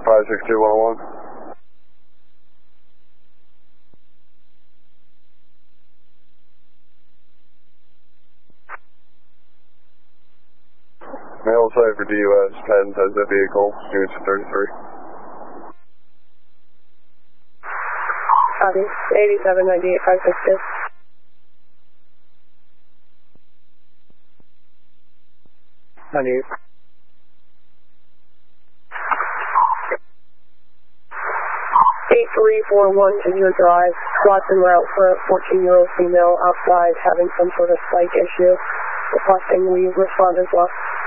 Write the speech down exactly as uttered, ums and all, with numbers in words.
five six two one one. Mail site for D U S, Penn says the vehicle, units thirty-three. Copy, eighty-seven ninety-eight five six two. ninety-eight. eight three four one to your drive, Watson route for a fourteen-year-old female outside having some sort of psych issue. Requesting we respond as well.